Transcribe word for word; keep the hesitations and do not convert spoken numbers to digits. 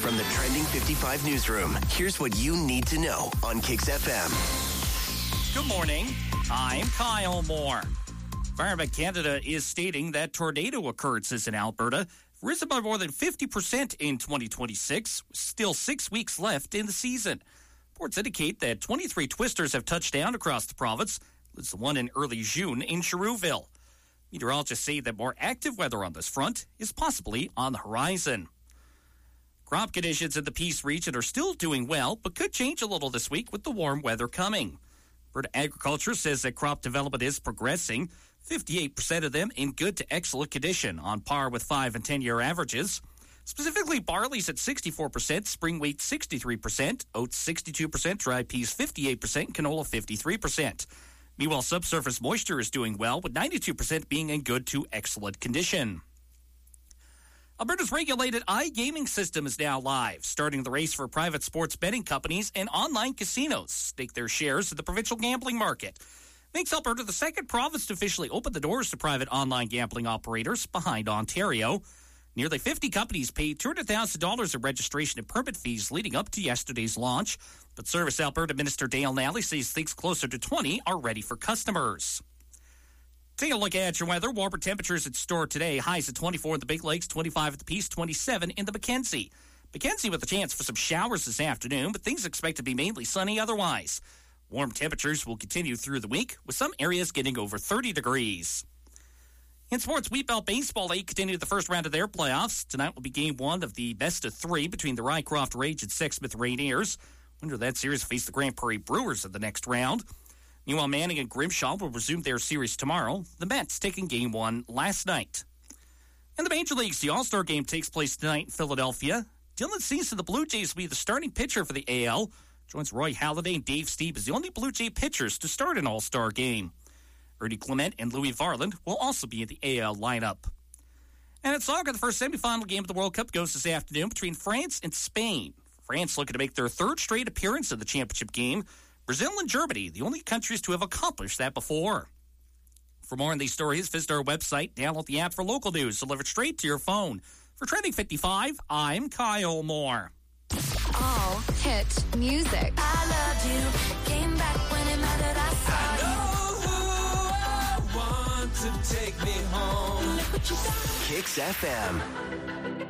From the Trending fifty-five newsroom, here's what you need to know on Kix F M. Good morning. I'm Kyle Moore. Environment Canada is stating that tornado occurrences in Alberta have risen by more than fifty percent in twenty twenty-six, with still six weeks left in the season. Reports indicate that twenty-three twisters have touched down across the province. There's the one in early June in Cheruville. Meteorologists say that more active weather on this front is possibly on the horizon. Crop conditions in the Peace region are still doing well, but could change a little this week with the warm weather coming. Alberta Agriculture says that crop development is progressing, fifty-eight percent of them in good to excellent condition, on par with five and ten-year averages. Specifically, barley's at sixty-four percent, spring wheat sixty-three percent, oats sixty-two percent, dry peas fifty-eight percent, and canola fifty-three percent. Meanwhile, subsurface moisture is doing well, with ninety-two percent being in good to excellent condition. Alberta's regulated iGaming system is now live, starting the race for private sports betting companies and online casinos stake their shares in the provincial gambling market. Makes Alberta the second province to officially open the doors to private online gambling operators, behind Ontario. Nearly fifty companies paid two hundred thousand dollars in registration and permit fees leading up to yesterday's launch. But Service Alberta Minister Dale Nally says things closer to twenty are ready for customers. Take a look at your weather. Warmer temperatures in store today. Highs at twenty-four in the Big Lakes, twenty-five at the Peace, twenty-seven in the Mackenzie. Mackenzie with a chance for some showers this afternoon, but things expect to be mainly sunny otherwise. Warm temperatures will continue through the week, with some areas getting over thirty degrees. In sports, Wheatbelt Baseball eight continued the first round of their playoffs. Tonight will be game one of the best of three between the Rycroft Rage and Sexsmith Rainiers. Winner of that series face the Grand Prairie Brewers in the next round. Meanwhile, Manning and Grimshaw will resume their series tomorrow. The Mets taking game one last night. In the Major Leagues, the All-Star game takes place tonight in Philadelphia. Dylan Cease of the Blue Jays will be the starting pitcher for the A L. Joins Roy Halladay and Dave Stieb as the only Blue Jay pitchers to start an All-Star game. Ernie Clement and Louis Varland will also be in the A L lineup. And in soccer, the first semifinal game of the World Cup goes this afternoon between France and Spain. France looking to make their third straight appearance in the championship game. Brazil and Germany, the only countries to have accomplished that before. For more on these stories, visit our website, download the app for local news delivered straight to your phone. For Trending fifty-five, I'm Kyle Moore. All hit music. I loved you, came back when it mattered, I saw I know who I want to take me home. you. Look what you done. Kix F M.